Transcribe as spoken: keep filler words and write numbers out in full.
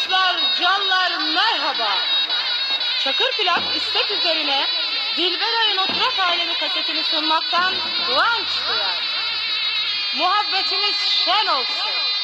dostlar, canlar merhaba. Çakır Plak istek üzerine Dilberay'ın Oturak Alemi kasetini sunmaktan kıvanç duyar. Muhabbetimiz şen olsun.